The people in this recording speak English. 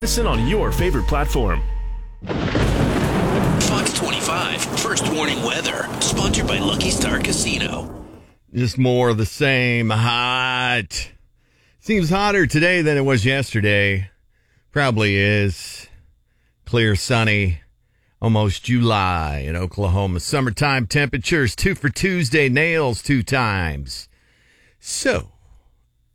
Listen on your favorite platform. Fox 25, First Warning Weather, sponsored by Lucky Star Casino. Just more of the same. Hot. Seems hotter today than it was yesterday. Probably is. Clear, sunny. Almost July in Oklahoma. Summertime temperatures, 2 for Tuesday. Nails 2 times. So,